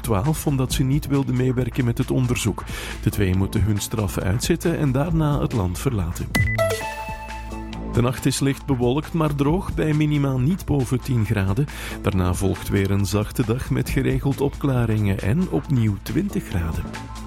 voor 12 omdat ze niet wilden meewerken met het onderzoek. De twee moeten hun straf uitzitten en daarna het land verlaten. De nacht is licht bewolkt, maar droog bij minimaal niet boven 10 graden. Daarna volgt weer een zachte dag met geregeld opklaringen en opnieuw 20 graden.